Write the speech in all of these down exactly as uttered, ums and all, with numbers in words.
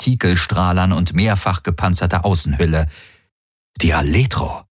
Partikelstrahlern und mehrfach gepanzerter Außenhülle. Die Aletro.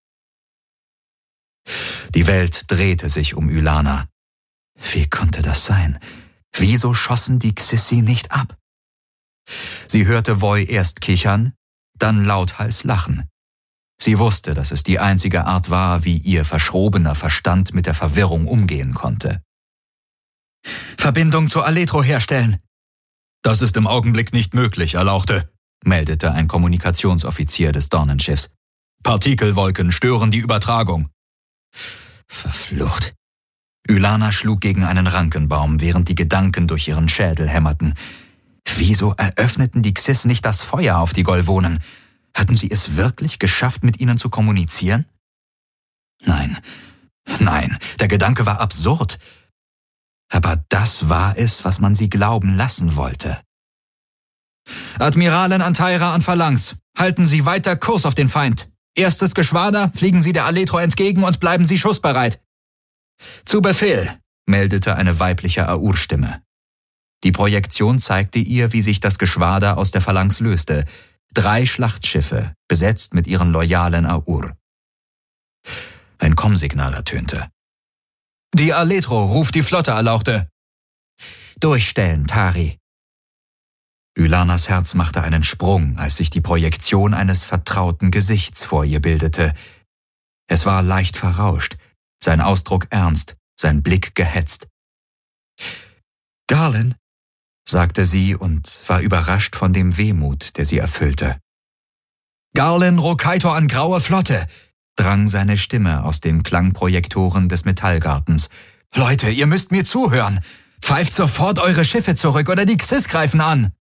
Die Welt drehte sich um Ylana. Wie konnte das sein? Wieso schossen die Xissi nicht ab? Sie hörte Voi erst kichern, dann lauthals lachen. Sie wusste, dass es die einzige Art war, wie ihr verschrobener Verstand mit der Verwirrung umgehen konnte. »Verbindung zur Aletro herstellen!« »Das ist im Augenblick nicht möglich, Erlauchte«, meldete ein Kommunikationsoffizier des Dornenschiffs. »Partikelwolken stören die Übertragung.« Verflucht. Ylana schlug gegen einen Rankenbaum, während die Gedanken durch ihren Schädel hämmerten. Wieso eröffneten die Xis nicht das Feuer auf die Golvonen? Hatten sie es wirklich geschafft, mit ihnen zu kommunizieren? Nein, nein, der Gedanke war absurd. Aber das war es, was man sie glauben lassen wollte. »Admiralin Antaira an Phalanx, halten Sie weiter Kurs auf den Feind. Erstes Geschwader, fliegen Sie der Aletro entgegen und bleiben Sie schussbereit.« »Zu Befehl«, meldete eine weibliche Aur-Stimme. Die Projektion zeigte ihr, wie sich das Geschwader aus der Phalanx löste. Drei Schlachtschiffe, besetzt mit ihren loyalen Aur. Ein Kommsignal ertönte. »Die Aletro ruft die Flotte, Erlauchte.« »Durchstellen, Tari.« Ylanas Herz machte einen Sprung, als sich die Projektion eines vertrauten Gesichts vor ihr bildete. Es war leicht verrauscht, sein Ausdruck ernst, sein Blick gehetzt. »Garlen«, sagte sie und war überrascht von dem Wehmut, der sie erfüllte. »Garlen Rokaitor an Graue Flotte«, drang seine Stimme aus den Klangprojektoren des Metallgartens. »Leute, ihr müsst mir zuhören. Pfeift sofort eure Schiffe zurück oder die Xis greifen an!«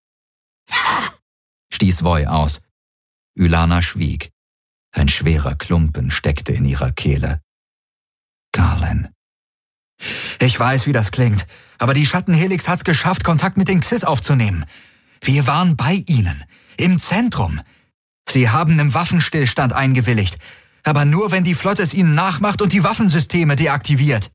stieß Voi aus. Ylana schwieg. Ein schwerer Klumpen steckte in ihrer Kehle. Garlen. »Ich weiß, wie das klingt, aber die Schattenhelix hat's geschafft, Kontakt mit den Xis aufzunehmen. Wir waren bei ihnen, im Zentrum. Sie haben im Waffenstillstand eingewilligt, aber nur, wenn die Flotte es ihnen nachmacht und die Waffensysteme deaktiviert.«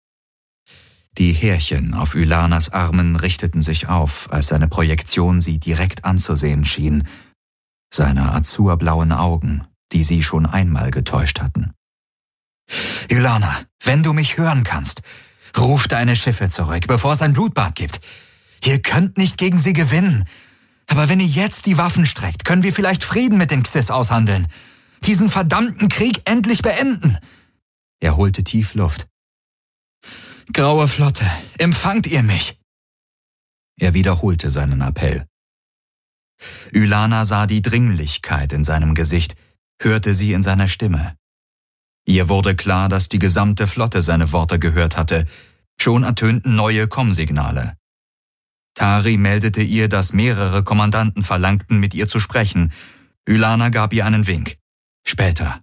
Die Härchen auf Ylanas Armen richteten sich auf, als seine Projektion sie direkt anzusehen schien. Seine azurblauen Augen, die sie schon einmal getäuscht hatten. »Ylana, wenn du mich hören kannst, ruf deine Schiffe zurück, bevor es ein Blutbad gibt. Ihr könnt nicht gegen sie gewinnen. Aber wenn ihr jetzt die Waffen streckt, können wir vielleicht Frieden mit den Xis aushandeln. Diesen verdammten Krieg endlich beenden.« Er holte tief Luft. »Graue Flotte, empfangt ihr mich?« Er wiederholte seinen Appell. Ylana sah die Dringlichkeit in seinem Gesicht, hörte sie in seiner Stimme. Ihr wurde klar, dass die gesamte Flotte seine Worte gehört hatte. Schon ertönten neue Kommsignale. Tari meldete ihr, dass mehrere Kommandanten verlangten, mit ihr zu sprechen. Ylana gab ihr einen Wink. Später.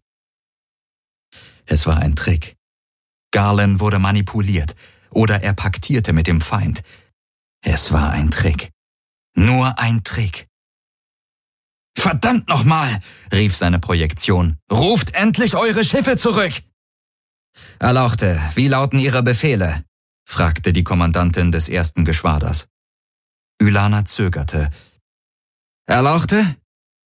Es war ein Trick. Garlen wurde manipuliert oder er paktierte mit dem Feind. Es war ein Trick. Nur ein Trick. »Verdammt nochmal«, rief seine Projektion. »Ruft endlich eure Schiffe zurück!« »Erlauchte, wie lauten Ihre Befehle?« fragte die Kommandantin des ersten Geschwaders. Ylana zögerte. »Erlauchte?«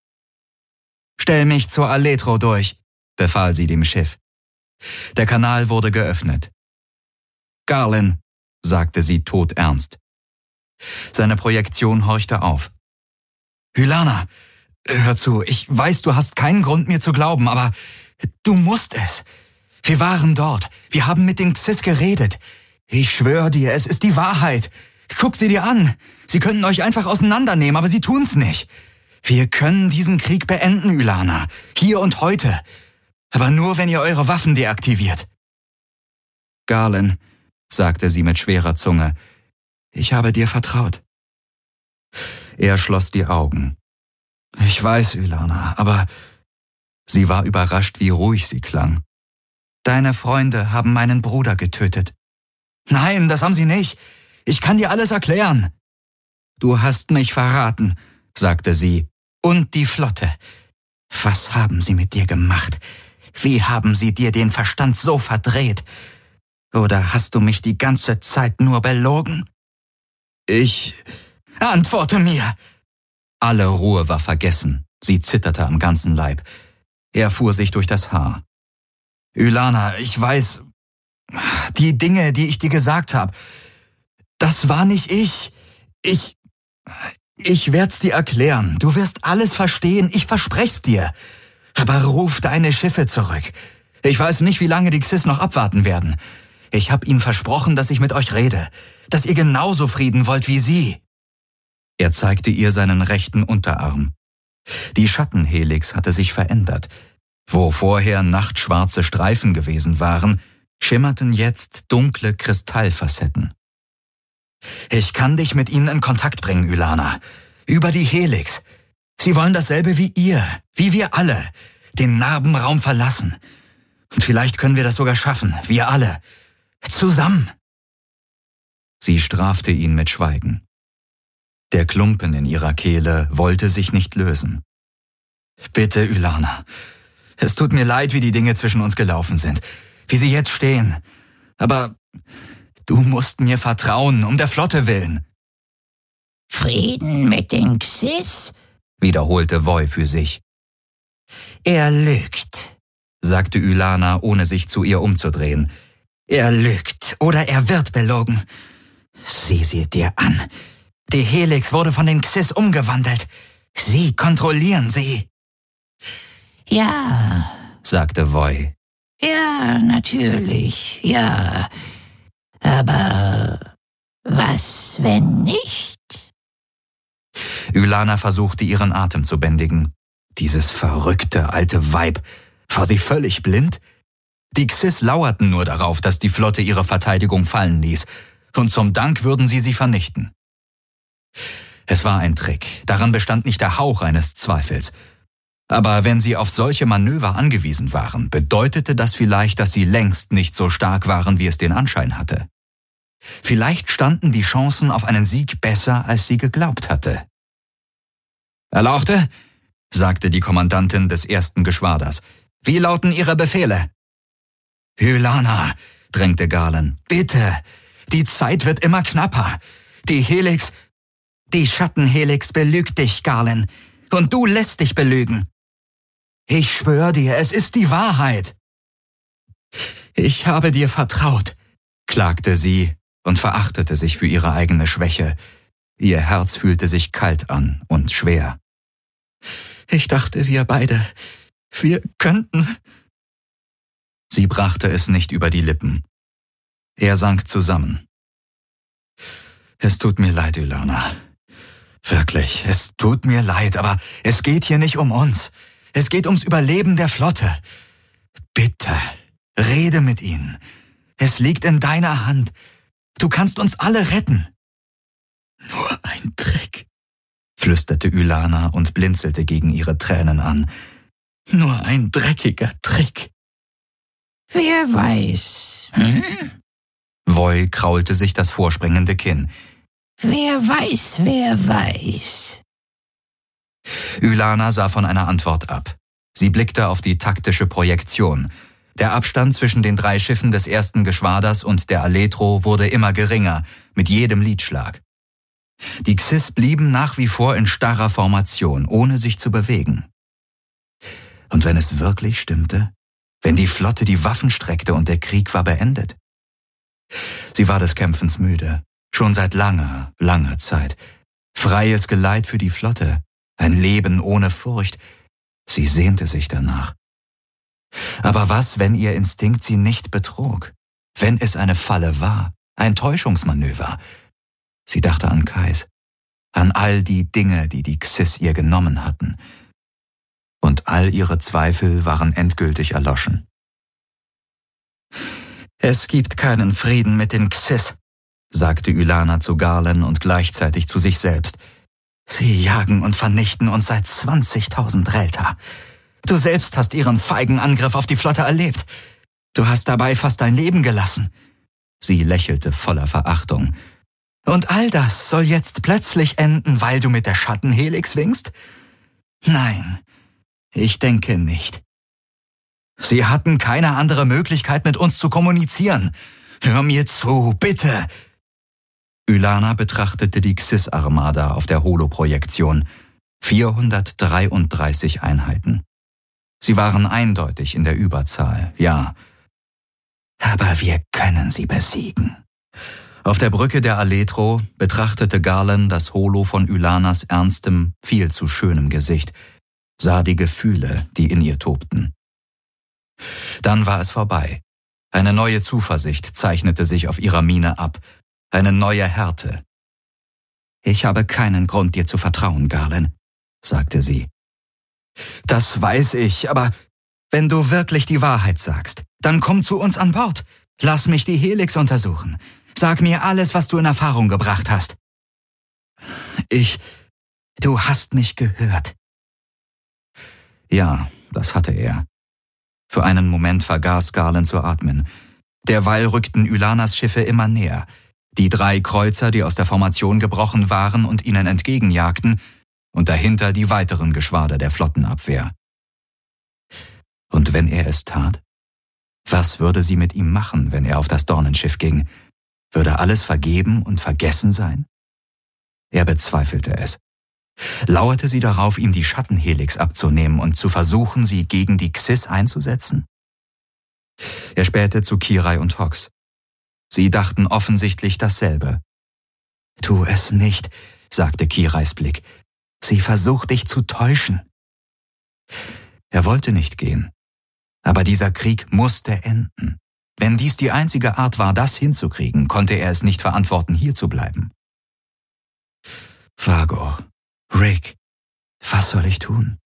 »Stell mich zur Aletro durch«, befahl sie dem Schiff. Der Kanal wurde geöffnet. »Garlen«, sagte sie todernst. Seine Projektion horchte auf. »Ylana, hör zu, ich weiß, du hast keinen Grund, mir zu glauben, aber du musst es. Wir waren dort, wir haben mit den Xis geredet. Ich schwöre dir, es ist die Wahrheit. Guck sie dir an. Sie könnten euch einfach auseinandernehmen, aber sie tun's nicht. Wir können diesen Krieg beenden, Ylana, hier und heute. Aber nur, wenn ihr eure Waffen deaktiviert.« »Garlen«, sagte sie mit schwerer Zunge, »ich habe dir vertraut.« Er schloss die Augen. »Ich weiß, Ylana, aber…« Sie war überrascht, wie ruhig sie klang. »Deine Freunde haben meinen Bruder getötet.« »Nein, das haben sie nicht. Ich kann dir alles erklären.« »Du hast mich verraten«, sagte sie, »und die Flotte. Was haben sie mit dir gemacht? Wie haben sie dir den Verstand so verdreht? Oder hast du mich die ganze Zeit nur belogen?« »Ich…« »Antworte mir!« Alle Ruhe war vergessen. Sie zitterte am ganzen Leib. Er fuhr sich durch das Haar. »Ylana, ich weiß, die Dinge, die ich dir gesagt habe, das war nicht ich. Ich, ich werd's dir erklären. Du wirst alles verstehen, ich versprech's dir. Aber ruf deine Schiffe zurück. Ich weiß nicht, wie lange die Xys noch abwarten werden. Ich habe ihnen versprochen, dass ich mit euch rede, dass ihr genauso Frieden wollt wie sie.« Er zeigte ihr seinen rechten Unterarm. Die Schattenhelix hatte sich verändert. Wo vorher nachtschwarze Streifen gewesen waren, schimmerten jetzt dunkle Kristallfacetten. »Ich kann dich mit ihnen in Kontakt bringen, Ylana. Über die Helix. Sie wollen dasselbe wie ihr, wie wir alle, den Narbenraum verlassen. Und vielleicht können wir das sogar schaffen, wir alle. Zusammen.« Sie strafte ihn mit Schweigen. Der Klumpen in ihrer Kehle wollte sich nicht lösen. »Bitte, Ylana. Es tut mir leid, wie die Dinge zwischen uns gelaufen sind, wie sie jetzt stehen. Aber du musst mir vertrauen, um der Flotte willen.« »Frieden mit den Xys?« wiederholte Voi für sich. »Er lügt«, sagte Ylana, ohne sich zu ihr umzudrehen. »Er lügt oder er wird belogen. Sieh sie dir an. Die Helix wurde von den Xys umgewandelt. Sie kontrollieren sie.« »Ja«, sagte Voi. »Ja, natürlich, ja. Aber was, wenn nicht?« Ylana versuchte, ihren Atem zu bändigen. Dieses verrückte alte Weib. War sie völlig blind? Die Xys lauerten nur darauf, dass die Flotte ihre Verteidigung fallen ließ, und zum Dank würden sie sie vernichten. Es war ein Trick, daran bestand nicht der Hauch eines Zweifels. Aber wenn sie auf solche Manöver angewiesen waren, bedeutete das vielleicht, dass sie längst nicht so stark waren, wie es den Anschein hatte. Vielleicht standen die Chancen auf einen Sieg besser, als sie geglaubt hatte. »Erlauchte«, sagte die Kommandantin des ersten Geschwaders, »wie lauten Ihre Befehle?« »Ylana«, drängte Galen, »bitte, die Zeit wird immer knapper. Die Helix, die Schattenhelix belügt dich, Galen, und du lässt dich belügen. Ich schwör dir, es ist die Wahrheit.« »Ich habe dir vertraut«, klagte sie und verachtete sich für ihre eigene Schwäche. Ihr Herz fühlte sich kalt an und schwer. »Ich dachte, wir beide, wir könnten...« Sie brachte es nicht über die Lippen. Er sank zusammen. »Es tut mir leid, Ylana. Wirklich, es tut mir leid, aber es geht hier nicht um uns. Es geht ums Überleben der Flotte. Bitte, rede mit ihnen. Es liegt in deiner Hand. Du kannst uns alle retten.« »Nur ein Trick«, flüsterte Ylana und blinzelte gegen ihre Tränen an. »Nur ein dreckiger Trick.« »Wer weiß, hm?« Voi kraulte sich das vorspringende Kinn. »Wer weiß, wer weiß.« Ylana sah von einer Antwort ab. Sie blickte auf die taktische Projektion. Der Abstand zwischen den drei Schiffen des ersten Geschwaders und der Aletro wurde immer geringer, mit jedem Liedschlag. Die Xys blieben nach wie vor in starrer Formation, ohne sich zu bewegen. Und wenn es wirklich stimmte? Wenn die Flotte die Waffen streckte und der Krieg war beendet? Sie war des Kämpfens müde, schon seit langer, langer Zeit. Freies Geleit für die Flotte, ein Leben ohne Furcht. Sie sehnte sich danach. Aber was, wenn ihr Instinkt sie nicht betrog? Wenn es eine Falle war, ein Täuschungsmanöver? Sie dachte an Kais, an all die Dinge, die die Xys ihr genommen hatten. Und all ihre Zweifel waren endgültig erloschen. »Es gibt keinen Frieden mit den Xys«, sagte Ylana zu Galen und gleichzeitig zu sich selbst. »Sie jagen und vernichten uns seit zwanzigtausend Relta. Du selbst hast ihren feigen Angriff auf die Flotte erlebt. Du hast dabei fast dein Leben gelassen.« Sie lächelte voller Verachtung. »Und all das soll jetzt plötzlich enden, weil du mit der Schattenhelix winkst? Nein, ich denke nicht. Sie hatten keine andere Möglichkeit, mit uns zu kommunizieren. Hör mir zu, bitte!« Ylana betrachtete die Xys-Armada auf der Holoprojektion. vierhundertdreiunddreißig Einheiten. Sie waren eindeutig in der Überzahl, ja. Aber wir können sie besiegen. Auf der Brücke der Aletro betrachtete Garland das Holo von Ylanas ernstem, viel zu schönem Gesicht, sah die Gefühle, die in ihr tobten. Dann war es vorbei. Eine neue Zuversicht zeichnete sich auf ihrer Miene ab, eine neue Härte. »Ich habe keinen Grund, dir zu vertrauen, Garland«, sagte sie. »Das weiß ich, aber wenn du wirklich die Wahrheit sagst, dann komm zu uns an Bord. Lass mich die Helix untersuchen. Sag mir alles, was du in Erfahrung gebracht hast.« »Ich... Du hast mich gehört.« Ja, das hatte er. Für einen Moment vergaß Garland zu atmen. Derweil rückten Ylanas Schiffe immer näher. Die drei Kreuzer, die aus der Formation gebrochen waren und ihnen entgegenjagten, und dahinter die weiteren Geschwader der Flottenabwehr. Und wenn er es tat? Was würde sie mit ihm machen, wenn er auf das Dornenschiff ging? Würde alles vergeben und vergessen sein? Er bezweifelte es. Lauerte sie darauf, ihm die Schattenhelix abzunehmen und zu versuchen, sie gegen die Xys einzusetzen? Er spähte zu Kirai und Hox. Sie dachten offensichtlich dasselbe. »Tu es nicht«, sagte Kirais Blick. »Sie versucht, dich zu täuschen.« Er wollte nicht gehen. Aber dieser Krieg musste enden. Wenn dies die einzige Art war, das hinzukriegen, konnte er es nicht verantworten, hier zu bleiben. »Vago, Rick, was soll ich tun?«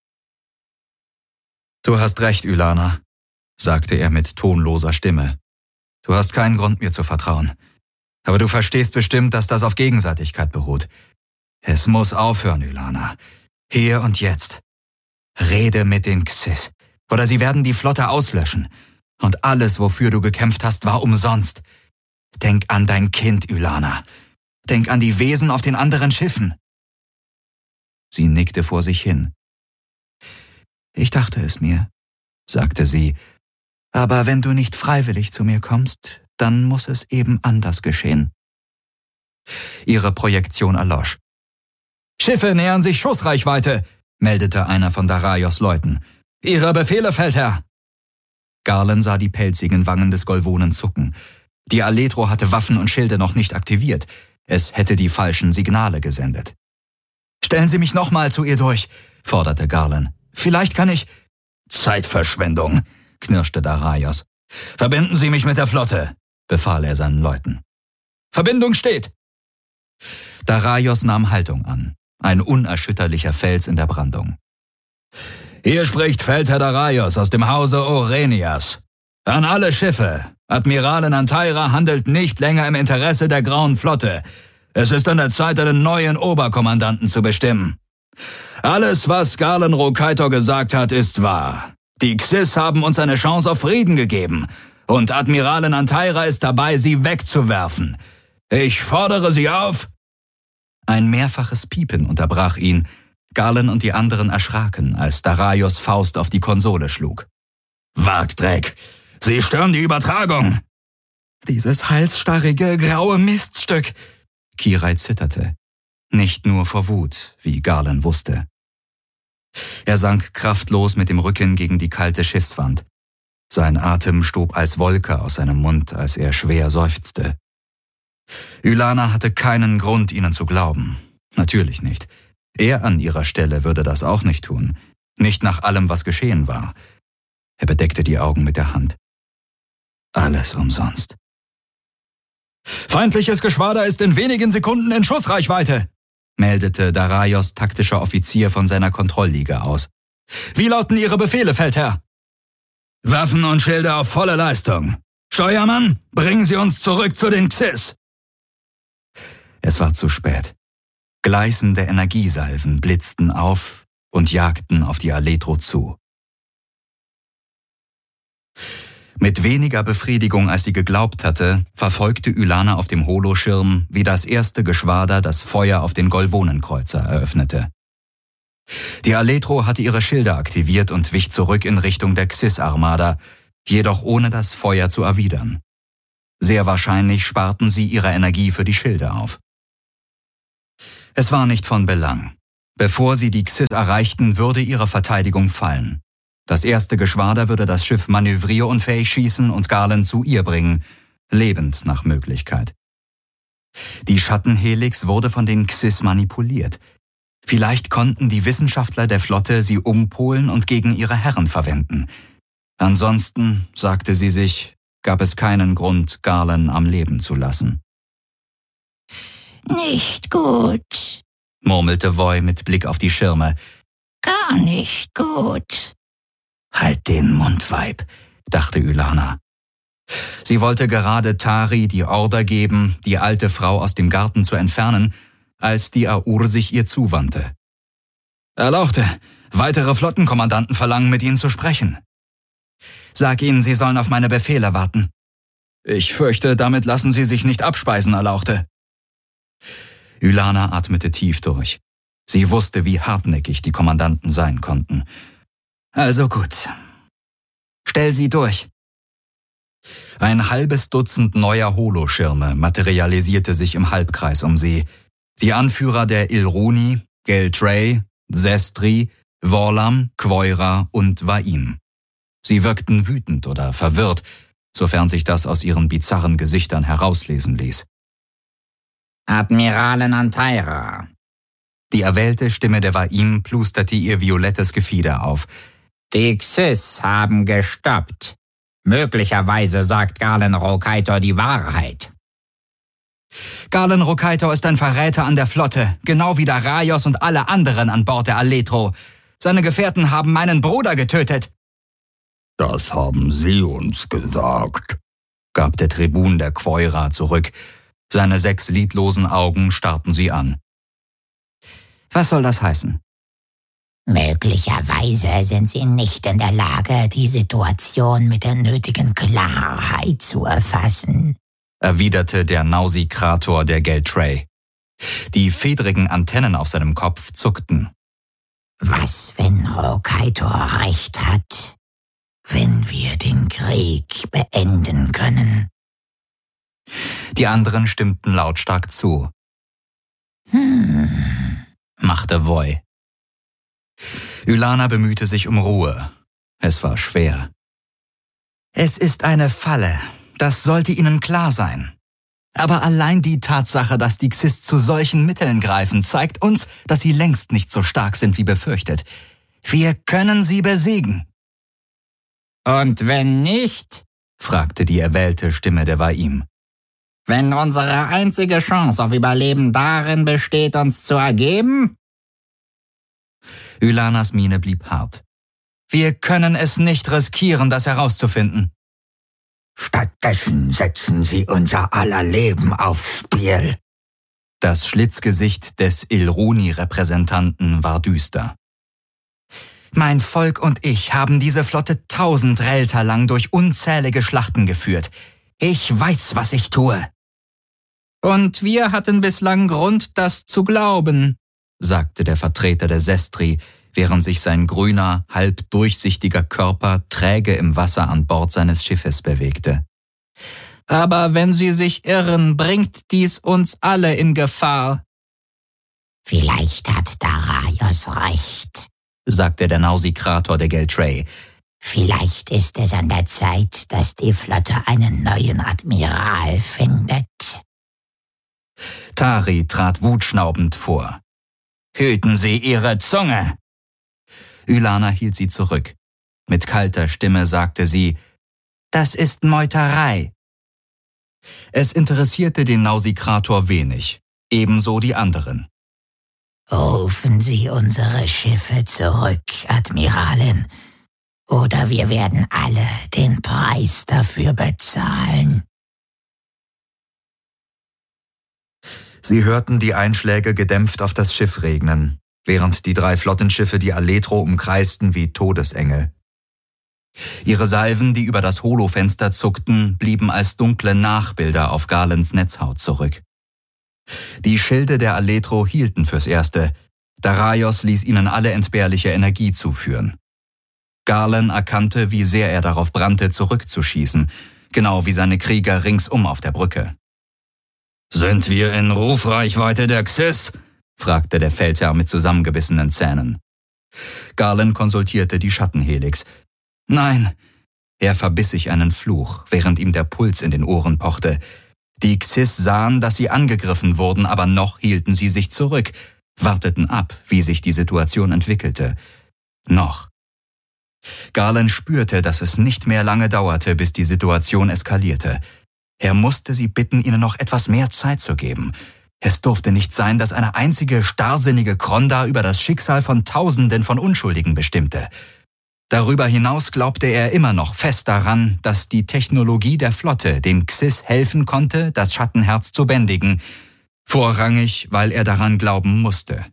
»Du hast recht, Ylana«, sagte er mit tonloser Stimme. »Du hast keinen Grund, mir zu vertrauen. Aber du verstehst bestimmt, dass das auf Gegenseitigkeit beruht. Es muss aufhören, Ylana. Hier und jetzt. Rede mit den Xys, oder sie werden die Flotte auslöschen. Und alles, wofür du gekämpft hast, war umsonst. Denk an dein Kind, Ylana. Denk an die Wesen auf den anderen Schiffen.« Sie nickte vor sich hin. »Ich dachte es mir«, sagte sie, »aber wenn du nicht freiwillig zu mir kommst, dann muss es eben anders geschehen.« Ihre Projektion erlosch. »Schiffe nähern sich Schussreichweite«, meldete einer von Daraios Leuten. »Ihre Befehle, Feldherr!« Garland sah die pelzigen Wangen des Golvonen zucken. Die Aletro hatte Waffen und Schilde noch nicht aktiviert. Es hätte die falschen Signale gesendet. »Stellen Sie mich nochmal zu ihr durch«, forderte Garland. »Vielleicht kann ich...« »Zeitverschwendung«, knirschte Daraios. »Verbinden Sie mich mit der Flotte«, befahl er seinen Leuten. »Verbindung steht!« Daraios nahm Haltung an, ein unerschütterlicher Fels in der Brandung. »Hier spricht Feldherr Daraios aus dem Hause Orenias. An alle Schiffe, Admiralin Antaira handelt nicht länger im Interesse der Grauen Flotte. Es ist an der Zeit, einen neuen Oberkommandanten zu bestimmen. Alles, was Garland Rokaitor gesagt hat, ist wahr. Die Xys haben uns eine Chance auf Frieden gegeben, und Admiralin Antaira ist dabei, sie wegzuwerfen. Ich fordere Sie auf...« Ein mehrfaches Piepen unterbrach ihn. Garland und die anderen erschraken, als Daraios Faust auf die Konsole schlug. »Wagdreck! Sie stören die Übertragung!« »Dieses halsstarrige, graue Miststück!« Kirai zitterte. Nicht nur vor Wut, wie Garland wusste. Er sank kraftlos mit dem Rücken gegen die kalte Schiffswand. Sein Atem stob als Wolke aus seinem Mund, als er schwer seufzte. Ylana hatte keinen Grund, ihnen zu glauben. Natürlich nicht. Er an ihrer Stelle würde das auch nicht tun. Nicht nach allem, was geschehen war. Er bedeckte die Augen mit der Hand. Alles umsonst. »Feindliches Geschwader ist in wenigen Sekunden in Schussreichweite«, meldete Daraios taktischer Offizier von seiner Kontrollliege aus. »Wie lauten Ihre Befehle, Feldherr?« »Waffen und Schilde auf volle Leistung. Steuermann, bringen Sie uns zurück zu den Xys.« Es war zu spät. Gleißende Energiesalven blitzten auf und jagten auf die Aletro zu. Mit weniger Befriedigung, als sie geglaubt hatte, verfolgte Ylana auf dem Holoschirm, wie das erste Geschwader das Feuer auf den Golvonenkreuzer eröffnete. Die Aletro hatte ihre Schilde aktiviert und wich zurück in Richtung der Xys-Armada, jedoch ohne das Feuer zu erwidern. Sehr wahrscheinlich sparten sie ihre Energie für die Schilde auf. Es war nicht von Belang. Bevor sie die Xys erreichten, würde ihre Verteidigung fallen. Das erste Geschwader würde das Schiff manövrierunfähig schießen und Garland zu ihr bringen, lebend nach Möglichkeit. Die Schattenhelix wurde von den Xys manipuliert. Vielleicht konnten die Wissenschaftler der Flotte sie umpolen und gegen ihre Herren verwenden. Ansonsten, sagte sie sich, gab es keinen Grund, Garland am Leben zu lassen. »Nicht gut«, murmelte Voy mit Blick auf die Schirme. »Gar nicht gut.« »Halt den Mund, Weib«, dachte Ylana. Sie wollte gerade Tari die Order geben, die alte Frau aus dem Garten zu entfernen, als die Aur sich ihr zuwandte. »Erlauchte, weitere Flottenkommandanten verlangen, mit Ihnen zu sprechen. Sag ihnen, sie sollen auf meine Befehle warten. Ich fürchte, damit lassen sie sich nicht abspeisen, Erlauchte.« Ylana atmete tief durch. Sie wusste, wie hartnäckig die Kommandanten sein konnten. »Also gut. Stell sie durch.« Ein halbes Dutzend neuer Holoschirme materialisierte sich im Halbkreis um sie. Die Anführer der Ilruni, Geltrey, Zestri, Vorlam, Quoira und Vaim. Sie wirkten wütend oder verwirrt, sofern sich das aus ihren bizarren Gesichtern herauslesen ließ. »Admiralin Antaira.« Die erwählte Stimme der Vaim plusterte ihr violettes Gefieder auf. »Die Xys haben gestoppt. Möglicherweise sagt Galen Rokaitor die Wahrheit.« »Galen Rokaitor ist ein Verräter an der Flotte, genau wie Daraios und alle anderen an Bord der Aletro. Seine Gefährten haben meinen Bruder getötet.« »Das haben Sie uns gesagt«, gab der Tribun der Quoira zurück. Seine sechs lidlosen Augen starrten sie an. »Was soll das heißen?« »Möglicherweise sind Sie nicht in der Lage, die Situation mit der nötigen Klarheit zu erfassen«, erwiderte der Nausikrator der Geltrey. Die fedrigen Antennen auf seinem Kopf zuckten. »Was, wenn Rokaitor recht hat? Wenn wir den Krieg beenden können?« Die anderen stimmten lautstark zu. Hm, machte Voy. Ylana bemühte sich um Ruhe. Es war schwer. »Es ist eine Falle. Das sollte Ihnen klar sein. Aber allein die Tatsache, dass die Xys zu solchen Mitteln greifen, zeigt uns, dass sie längst nicht so stark sind wie befürchtet. Wir können sie besiegen.« »Und wenn nicht?«, fragte die erwählte Stimme der Vaim. »Wenn unsere einzige Chance auf Überleben darin besteht, uns zu ergeben?« Ylanas Miene blieb hart. »Wir können es nicht riskieren, das herauszufinden.« »Stattdessen setzen Sie unser aller Leben aufs Spiel.« Das Schlitzgesicht des Ilruni-Repräsentanten war düster. »Mein Volk und ich haben diese Flotte tausend Relter lang durch unzählige Schlachten geführt. Ich weiß, was ich tue.« »Und wir hatten bislang Grund, das zu glauben«, sagte der Vertreter der Zestri, während sich sein grüner, halb durchsichtiger Körper träge im Wasser an Bord seines Schiffes bewegte. »Aber wenn Sie sich irren, bringt dies uns alle in Gefahr.« »Vielleicht hat Daraios recht«, sagte der Nausikrator der Geltrey. »Vielleicht ist es an der Zeit, dass die Flotte einen neuen Admiral findet.« Tari trat wutschnaubend vor. »Hüten Sie Ihre Zunge!« Ylana hielt sie zurück. Mit kalter Stimme sagte sie, »Das ist Meuterei.« Es interessierte den Nausikrator wenig, ebenso die anderen. »Rufen Sie unsere Schiffe zurück, Admiralin, oder wir werden alle den Preis dafür bezahlen.« Sie hörten die Einschläge gedämpft auf das Schiff regnen, während die drei Flottenschiffe die Aletro umkreisten wie Todesengel. Ihre Salven, die über das Holofenster zuckten, blieben als dunkle Nachbilder auf Garlands Netzhaut zurück. Die Schilde der Aletro hielten fürs Erste. Daraios ließ ihnen alle entbehrliche Energie zuführen. Garland erkannte, wie sehr er darauf brannte, zurückzuschießen, genau wie seine Krieger ringsum auf der Brücke. »Sind wir in Rufreichweite der Xys?« fragte der Feldherr mit zusammengebissenen Zähnen. Garland konsultierte die Schattenhelix. Nein, er verbiss sich einen Fluch, während ihm der Puls in den Ohren pochte. Die Xys sahen, dass sie angegriffen wurden, aber noch hielten sie sich zurück, warteten ab, wie sich die Situation entwickelte. Noch. Garland spürte, dass es nicht mehr lange dauerte, bis die Situation eskalierte. Er musste sie bitten, ihnen noch etwas mehr Zeit zu geben. Es durfte nicht sein, dass eine einzige starrsinnige Kronda über das Schicksal von Tausenden von Unschuldigen bestimmte. Darüber hinaus glaubte er immer noch fest daran, dass die Technologie der Flotte dem Xys helfen konnte, das Schattenherz zu bändigen, vorrangig, weil er daran glauben musste.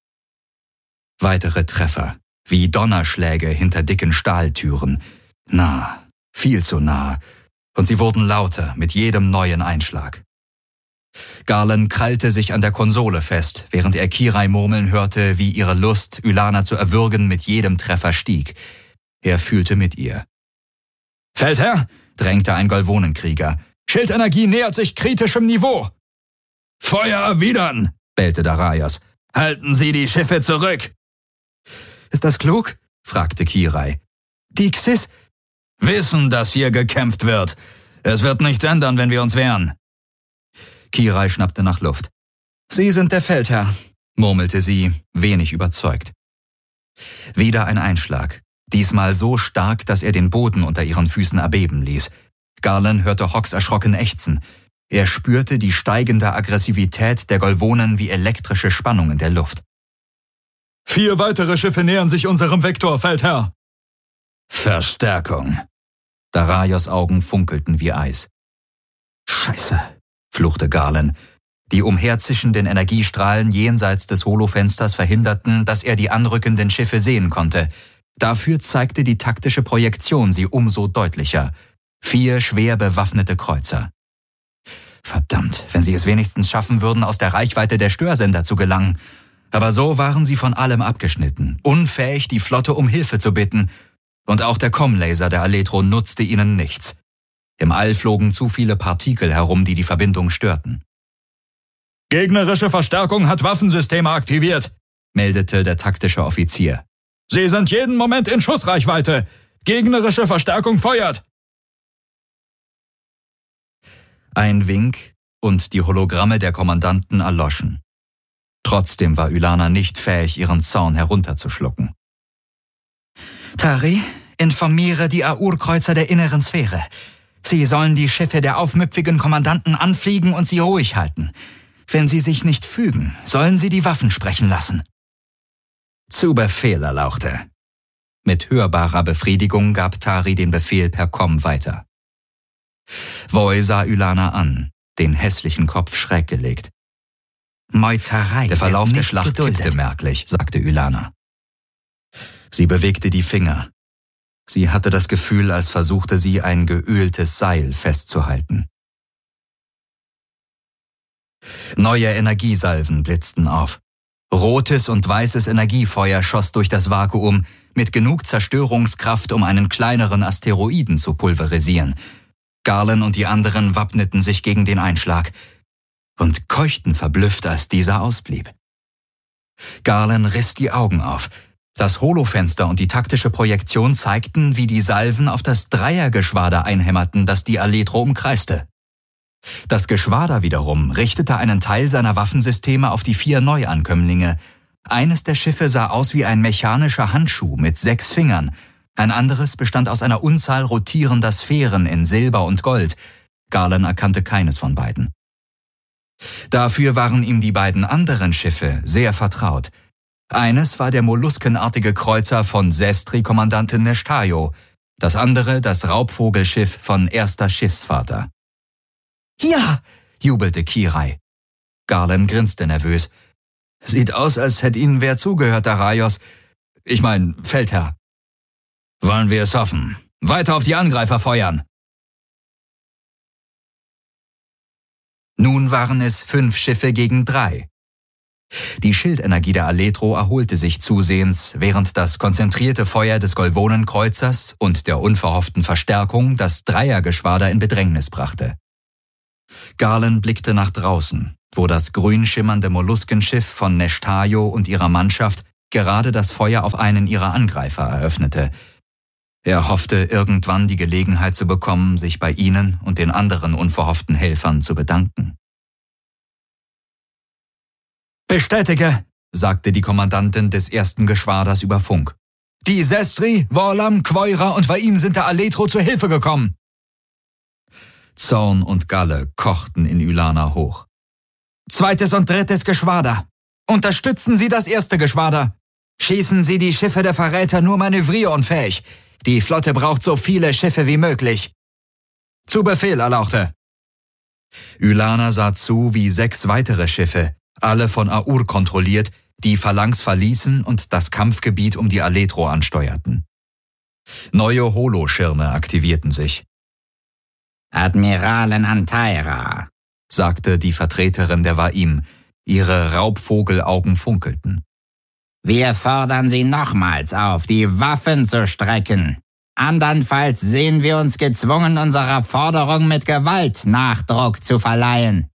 Weitere Treffer, wie Donnerschläge hinter dicken Stahltüren. Nah, viel zu nah, und sie wurden lauter mit jedem neuen Einschlag. Garland krallte sich an der Konsole fest, während er Kirai murmeln hörte, wie ihre Lust, Ylana zu erwürgen, mit jedem Treffer stieg. Er fühlte mit ihr. »Feldherr«, drängte ein Golvonenkrieger, »Schildenergie nähert sich kritischem Niveau!« »Feuer erwidern«, bellte Daraios. »Halten Sie die Schiffe zurück!« »Ist das klug?« fragte Kirai. »Die Xys wissen, dass hier gekämpft wird. Es wird nichts ändern, wenn wir uns wehren.« Kirai schnappte nach Luft. »Sie sind der Feldherr«, murmelte sie, wenig überzeugt. Wieder ein Einschlag, diesmal so stark, dass er den Boden unter ihren Füßen erbeben ließ. Garland hörte Hawks erschrocken ächzen. Er spürte die steigende Aggressivität der Golvonen wie elektrische Spannung in der Luft. »Vier weitere Schiffe nähern sich unserem Vektor, Feldherr!« »Verstärkung!« Daraios Augen funkelten wie Eis. »Scheiße«, fluchte Garland. Die umherzischenden Energiestrahlen jenseits des Holofensters verhinderten, dass er die anrückenden Schiffe sehen konnte. Dafür zeigte die taktische Projektion sie umso deutlicher. Vier schwer bewaffnete Kreuzer. Verdammt, wenn sie es wenigstens schaffen würden, aus der Reichweite der Störsender zu gelangen. Aber so waren sie von allem abgeschnitten, unfähig, die Flotte um Hilfe zu bitten. Und auch der Comm-Laser der Aletro nutzte ihnen nichts. Im All flogen zu viele Partikel herum, die die Verbindung störten. »Gegnerische Verstärkung hat Waffensysteme aktiviert«, meldete der taktische Offizier. »Sie sind jeden Moment in Schussreichweite. Gegnerische Verstärkung feuert.« Ein Wink und die Hologramme der Kommandanten erloschen. Trotzdem war Ylana nicht fähig, ihren Zorn herunterzuschlucken. »Tari, informiere die Aur-Kreuzer der inneren Sphäre. Sie sollen die Schiffe der aufmüpfigen Kommandanten anfliegen und sie ruhig halten. Wenn sie sich nicht fügen, sollen sie die Waffen sprechen lassen.« »Zu Befehl, erlauchte.« Mit hörbarer Befriedigung gab Tari den Befehl per Komm weiter. Voi sah Ylana an, den hässlichen Kopf schräg gelegt. Meuterei. Der Verlauf der Schlacht geduldet. kippte merklich, sagte Ylana. Sie bewegte die Finger. Sie hatte das Gefühl, als versuchte sie ein geöltes Seil festzuhalten. Neue Energiesalven blitzten auf. Rotes und weißes Energiefeuer schoss durch das Vakuum mit genug Zerstörungskraft, um einen kleineren Asteroiden zu pulverisieren. Garland und die anderen wappneten sich gegen den Einschlag und keuchten verblüfft, als dieser ausblieb. Garland riss die Augen auf. Das Holofenster und die taktische Projektion zeigten, wie die Salven auf das Dreiergeschwader einhämmerten, das die Aletro umkreiste. Das Geschwader wiederum richtete einen Teil seiner Waffensysteme auf die vier Neuankömmlinge. Eines der Schiffe sah aus wie ein mechanischer Handschuh mit sechs Fingern. Ein anderes bestand aus einer Unzahl rotierender Sphären in Silber und Gold. Garland erkannte keines von beiden. Dafür waren ihm die beiden anderen Schiffe sehr vertraut. Eines war der molluskenartige Kreuzer von Sestri-Kommandantin Neshtayo, das andere das Raubvogelschiff von erster Schiffsvater. »Ja«, jubelte Kirai. Garland grinste nervös. »Sieht aus, als hätte Ihnen wer zugehört, Daraios. Ich mein, Feldherr.« »Wollen wir es hoffen. Weiter auf die Angreifer feuern!« Nun waren es fünf Schiffe gegen drei. Die Schildenergie der Aletro erholte sich zusehends, während das konzentrierte Feuer des Golvonenkreuzers und der unverhofften Verstärkung das Dreiergeschwader in Bedrängnis brachte. Garland blickte nach draußen, wo das grün schimmernde Molluskenschiff von Neshtajo und ihrer Mannschaft gerade das Feuer auf einen ihrer Angreifer eröffnete. Er hoffte, irgendwann die Gelegenheit zu bekommen, sich bei ihnen und den anderen unverhofften Helfern zu bedanken. »Bestätige«, sagte die Kommandantin des ersten Geschwaders über Funk. »Die Sestri, Vorlam, Quoira und Vaim sind der Aletro zur Hilfe gekommen.« Zorn und Galle kochten in Ylana hoch. »Zweites und drittes Geschwader! Unterstützen Sie das erste Geschwader! Schießen Sie die Schiffe der Verräter nur manövrierunfähig! Die Flotte braucht so viele Schiffe wie möglich!« »Zu Befehl, Erlauchte!« Ylana sah zu, wie sechs weitere Schiffe, alle von Aur kontrolliert, die Phalanx verließen und das Kampfgebiet um die Aletro ansteuerten. Neue Holoschirme aktivierten sich. »Admiralin Antaira«, sagte die Vertreterin der Vaim. Ihre Raubvogelaugen funkelten. »Wir fordern Sie nochmals auf, die Waffen zu strecken. Andernfalls sehen wir uns gezwungen, unserer Forderung mit Gewalt Nachdruck zu verleihen.«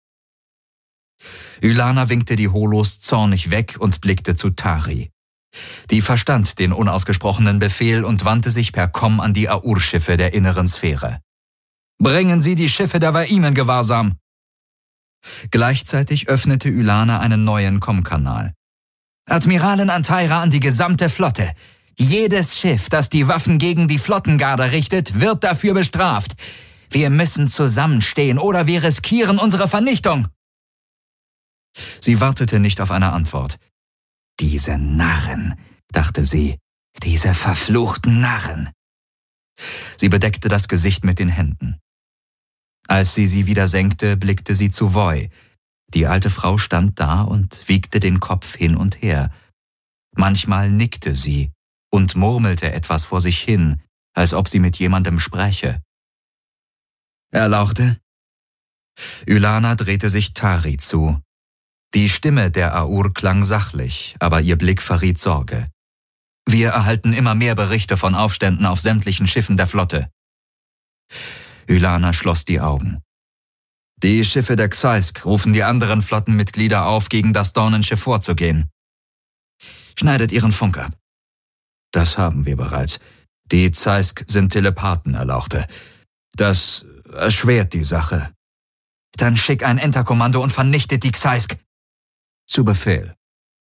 Ylana winkte die Holos zornig weg und blickte zu Tari. Die verstand den unausgesprochenen Befehl und wandte sich per Komm an die Aur-Schiffe der inneren Sphäre. »Bringen Sie die Schiffe der Vaim in Gewahrsam!« Gleichzeitig öffnete Ylana einen neuen Kommkanal. »Admiralin Antaira an die gesamte Flotte. Jedes Schiff, das die Waffen gegen die Flottengarde richtet, wird dafür bestraft. Wir müssen zusammenstehen oder wir riskieren unsere Vernichtung.« Sie wartete nicht auf eine Antwort. »Diese Narren«, dachte sie, »diese verfluchten Narren.« Sie bedeckte das Gesicht mit den Händen. Als sie sie wieder senkte, blickte sie zu Voi. Die alte Frau stand da und wiegte den Kopf hin und her. Manchmal nickte sie und murmelte etwas vor sich hin, als ob sie mit jemandem spräche. »Erlauchte?« Ylana drehte sich Tari zu. Die Stimme der Aur klang sachlich, aber ihr Blick verriet Sorge. »Wir erhalten immer mehr Berichte von Aufständen auf sämtlichen Schiffen der Flotte.« Ylana schloss die Augen. »Die Schiffe der Xaisk rufen die anderen Flottenmitglieder auf, gegen das Dornenschiff vorzugehen. Schneidet ihren Funk ab.« »Das haben wir bereits. Die Xaisk sind Telepathen, Erlauchte. Das erschwert die Sache.« »Dann schick ein Enterkommando und vernichtet die Xaisk.« »Zu Befehl.«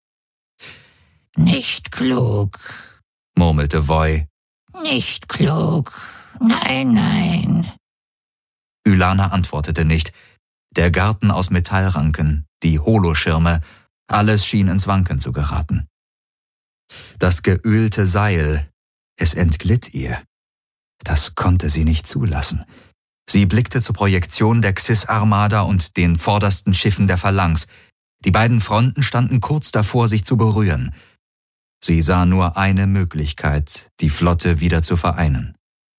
»Nicht klug«, murmelte Voi. »Nicht klug. Nein, nein.« Ylana antwortete nicht. Der Garten aus Metallranken, die Holoschirme, alles schien ins Wanken zu geraten. Das geölte Seil, es entglitt ihr. Das konnte sie nicht zulassen. Sie blickte zur Projektion der Xis-Armada und den vordersten Schiffen der Phalanx. Die beiden Fronten standen kurz davor, sich zu berühren. Sie sah nur eine Möglichkeit, die Flotte wieder zu vereinen.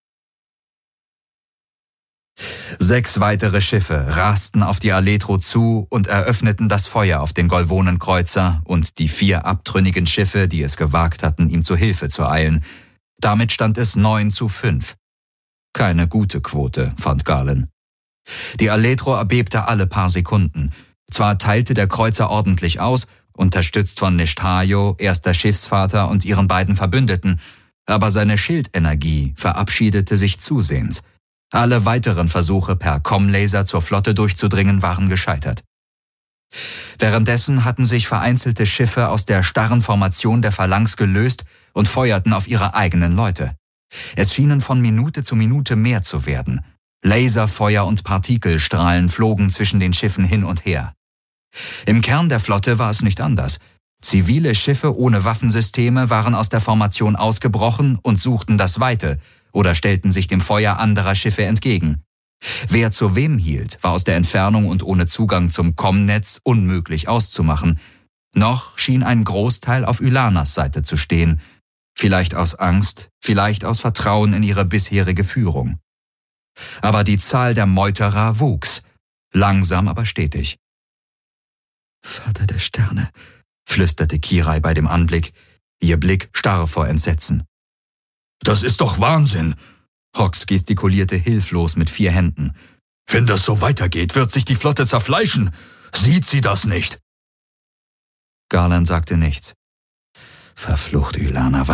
Sechs weitere Schiffe rasten auf die Aletro zu und eröffneten das Feuer auf den Golvonenkreuzer und die vier abtrünnigen Schiffe, die es gewagt hatten, ihm zu Hilfe zu eilen. Damit stand es neun zu fünf. Keine gute Quote, fand Galen. Die Aletro erbebte alle paar Sekunden. Zwar teilte der Kreuzer ordentlich aus, unterstützt von Neshtajo, erster Schiffsvater und ihren beiden Verbündeten, aber seine Schildenergie verabschiedete sich zusehends. Alle weiteren Versuche, per Comm-Laser zur Flotte durchzudringen, waren gescheitert. Währenddessen hatten sich vereinzelte Schiffe aus der starren Formation der Phalanx gelöst und feuerten auf ihre eigenen Leute. Es schienen von Minute zu Minute mehr zu werden. Laserfeuer und Partikelstrahlen flogen zwischen den Schiffen hin und her. Im Kern der Flotte war es nicht anders. Zivile Schiffe ohne Waffensysteme waren aus der Formation ausgebrochen und suchten das Weite oder stellten sich dem Feuer anderer Schiffe entgegen. Wer zu wem hielt, war aus der Entfernung und ohne Zugang zum Comm-Netz unmöglich auszumachen. Noch schien ein Großteil auf Ylanas Seite zu stehen. Vielleicht aus Angst, vielleicht aus Vertrauen in ihre bisherige Führung. Aber die Zahl der Meuterer wuchs, langsam aber stetig. »Vater der Sterne«, flüsterte Kirai bei dem Anblick, ihr Blick starr vor Entsetzen. »Das ist doch Wahnsinn!« Hox gestikulierte hilflos mit vier Händen. »Wenn das so weitergeht, wird sich die Flotte zerfleischen. Sieht sie das nicht?« Garland sagte nichts. »Verflucht, Ylana,